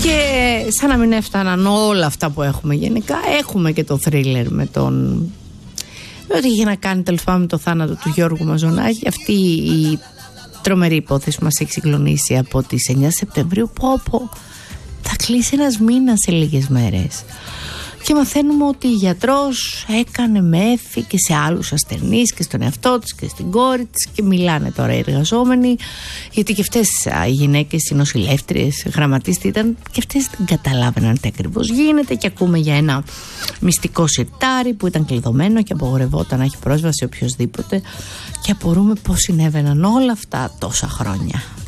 Και σαν να μην έφταναν όλα αυτά που έχουμε γενικά, έχουμε και το θρίλερ με ό,τι είχε να κάνει τέλος πάντων με το θάνατο του Γιώργου Μαζονάκη. Αυτή η τρομερή υπόθεση που μας έχει συγκλονίσει από τις 9 Σεπτεμβρίου. Θα κλείσει ένας μήνας σε λίγες μέρες. Και μαθαίνουμε ότι η γιατρός έκανε μέθη και σε άλλους ασθενείς και στον εαυτό της και στην κόρη της, και μιλάνε τώρα οι εργαζόμενοι, γιατί και αυτές οι γυναίκες, οι νοσηλεύτριες, γραμματείς ήταν, και αυτές δεν καταλάβαιναν τι ακριβώς γίνεται, και ακούμε για ένα μυστικό σιρτάρι που ήταν κλειδωμένο και απογορευόταν να έχει πρόσβαση οποιοσδήποτε, και απορούμε πώς συνέβαιναν όλα αυτά τόσα χρόνια.